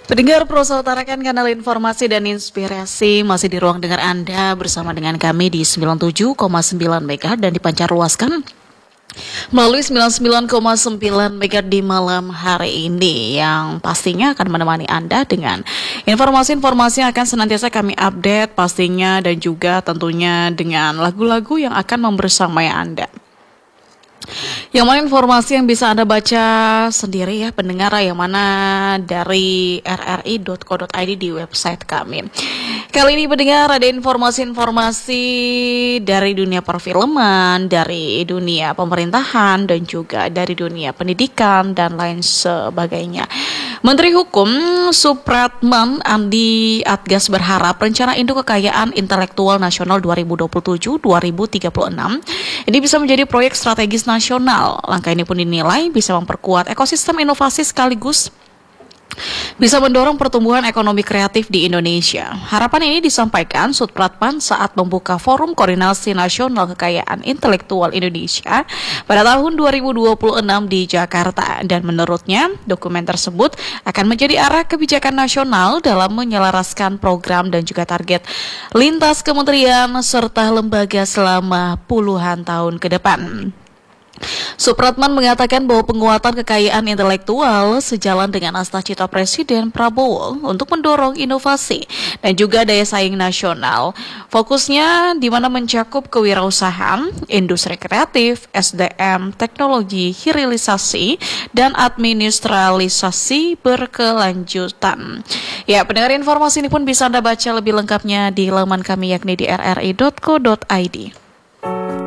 Pendengar Prosa utarakan kanal informasi dan inspirasi masih di ruang dengar Anda bersama dengan kami di 97,9 MHz dan dipancar luaskan melalui 99,9 MHz di malam hari ini yang pastinya akan menemani Anda dengan informasi-informasi yang akan senantiasa kami update pastinya dan juga tentunya dengan lagu-lagu yang akan membersamai Anda. Yang mana informasi yang bisa Anda baca sendiri ya pendengar, yang mana dari rri.co.id di website kami. Kali ini pendengar ada informasi-informasi dari dunia perfilman, dari dunia pemerintahan dan juga dari dunia pendidikan dan lain sebagainya. Menteri Hukum Supratman Andi Adgas berharap rencana Induk Kekayaan Intelektual Nasional 2027-2036 ini bisa menjadi proyek strategis nasional. Langkah ini pun dinilai bisa memperkuat ekosistem inovasi sekaligus bisa mendorong pertumbuhan ekonomi kreatif di Indonesia. Harapan ini disampaikan Supratman saat membuka Forum Koordinasi Nasional Kekayaan Intelektual Indonesia pada tahun 2026 di Jakarta. Dan menurutnya, dokumen tersebut akan menjadi arah kebijakan nasional dalam menyelaraskan program dan juga target lintas kementerian serta lembaga selama puluhan tahun ke depan. Supratman mengatakan bahwa penguatan kekayaan intelektual sejalan dengan cita Presiden Prabowo untuk mendorong inovasi dan juga daya saing nasional. Fokusnya di mana mencakup kewirausahaan, industri kreatif, SDM, teknologi, hilirisasi, dan administralisasi berkelanjutan. Ya, pendengar informasi ini pun bisa Anda baca lebih lengkapnya di laman kami yakni di rri.co.id.